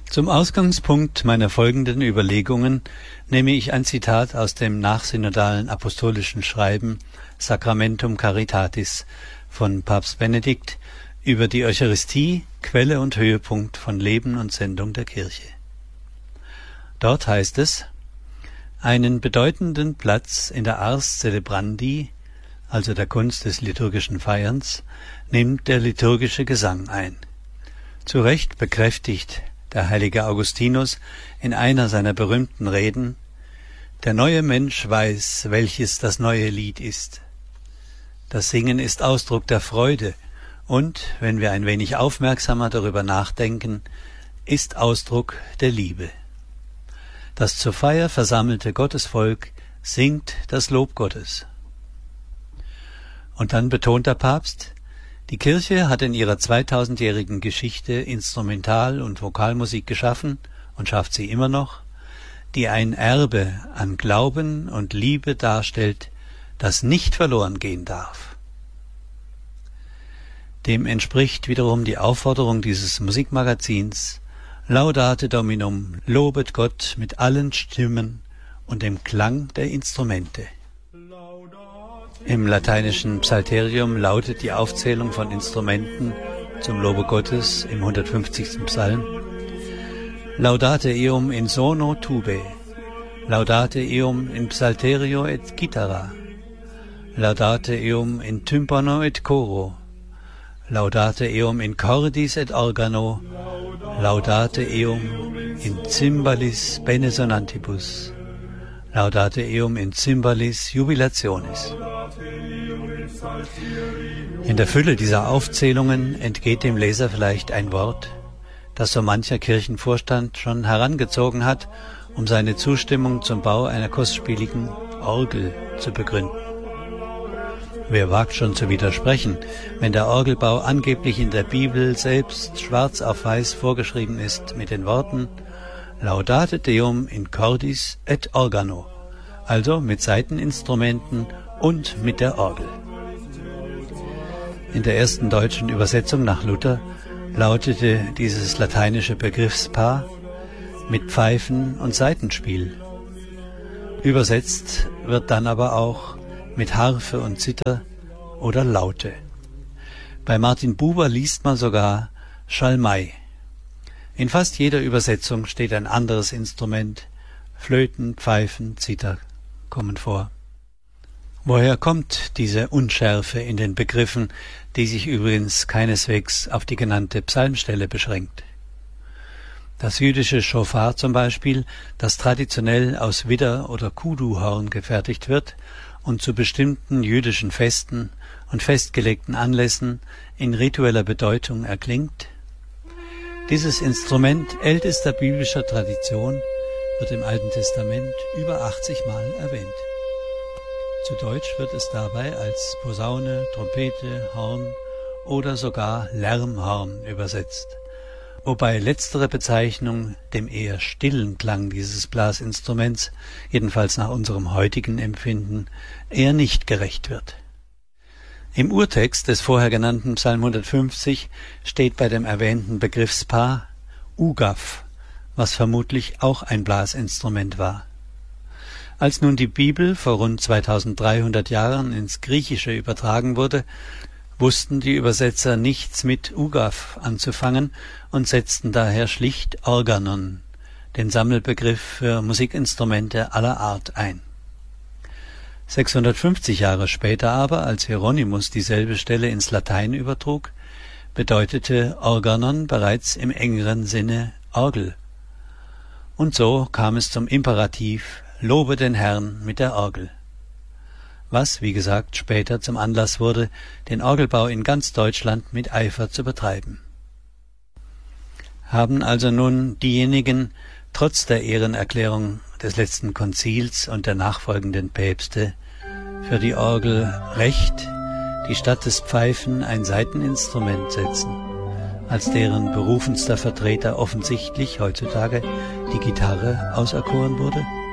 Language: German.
Zum Ausgangspunkt meiner folgenden Überlegungen nehme ich ein Zitat aus dem nachsynodalen apostolischen Schreiben Sacramentum Caritatis von Papst Benedikt über die Eucharistie, Quelle und Höhepunkt von Leben und Sendung der Kirche. Dort heißt es: Einen bedeutenden Platz in der Ars Celebrandi, also der Kunst des liturgischen Feierns, nimmt der liturgische Gesang ein. Zu Recht bekräftigt der heilige Augustinus in einer seiner berühmten Reden: Der neue Mensch weiß, welches das neue Lied ist. Das Singen ist Ausdruck der Freude und, wenn wir ein wenig aufmerksamer darüber nachdenken, ist Ausdruck der Liebe. Das zur Feier versammelte Gottesvolk singt das Lob Gottes. Und dann betont der Papst: Die Kirche hat in ihrer 2000-jährigen Geschichte Instrumental- und Vokalmusik geschaffen und schafft sie immer noch, die ein Erbe an Glauben und Liebe darstellt, das nicht verloren gehen darf. Dem entspricht wiederum die Aufforderung dieses Musikmagazins: Laudate Dominum, lobet Gott mit allen Stimmen und dem Klang der Instrumente. Im lateinischen Psalterium lautet die Aufzählung von Instrumenten zum Lobe Gottes im 150. Psalm: Laudate eum in sono tube, laudate eum in psalterio et chitarra, laudate eum in tympano et coro, laudate eum in cordis et organo, laudate eum in cymbalis bene sonantibus, laudate eum in cymbalis jubilationis. In der Fülle dieser Aufzählungen entgeht dem Leser vielleicht ein Wort, das so mancher Kirchenvorstand schon herangezogen hat, um seine Zustimmung zum Bau einer kostspieligen Orgel zu begründen. Wer wagt schon zu widersprechen, wenn der Orgelbau angeblich in der Bibel selbst schwarz auf weiß vorgeschrieben ist mit den Worten Laudate Deum in cordis et organo, also mit Saiteninstrumenten und mit der Orgel. In der ersten deutschen Übersetzung nach Luther lautete dieses lateinische Begriffspaar mit Pfeifen und Saitenspiel. Übersetzt wird dann aber auch mit Harfe und Zither oder Laute. Bei Martin Buber liest man sogar Schalmei. In fast jeder Übersetzung steht ein anderes Instrument. Flöten, Pfeifen, Zither kommen vor. Woher kommt diese Unschärfe in den Begriffen, die sich übrigens keineswegs auf die genannte Psalmstelle beschränkt? Das jüdische Schofar zum Beispiel, das traditionell aus Widder- oder Kudu-Horn gefertigt wird und zu bestimmten jüdischen Festen und festgelegten Anlässen in ritueller Bedeutung erklingt. Dieses Instrument ältester biblischer Tradition wird im Alten Testament über 80 Mal erwähnt. Zu Deutsch wird es dabei als Posaune, Trompete, Horn oder sogar Lärmhorn übersetzt, wobei letztere Bezeichnung dem eher stillen Klang dieses Blasinstruments, jedenfalls nach unserem heutigen Empfinden, eher nicht gerecht wird. Im Urtext des vorher genannten Psalm 150 steht bei dem erwähnten Begriffspaar Ugaf, was vermutlich auch ein Blasinstrument war. Als nun die Bibel vor rund 2300 Jahren ins Griechische übertragen wurde, wussten die Übersetzer nichts mit Ugaf anzufangen und setzten daher schlicht Organon, den Sammelbegriff für Musikinstrumente aller Art, ein. 650 Jahre später aber, als Hieronymus dieselbe Stelle ins Latein übertrug, bedeutete Organon bereits im engeren Sinne Orgel. Und so kam es zum Imperativ Lobe den Herrn mit der Orgel, was, wie gesagt, später zum Anlass wurde, den Orgelbau in ganz Deutschland mit Eifer zu betreiben. Haben also nun diejenigen, trotz der Ehrenerklärung des letzten Konzils und der nachfolgenden Päpste, für die Orgel Recht, die statt des Pfeifen ein Saiteninstrument setzen, als deren berufenster Vertreter offensichtlich heutzutage die Gitarre auserkoren wurde?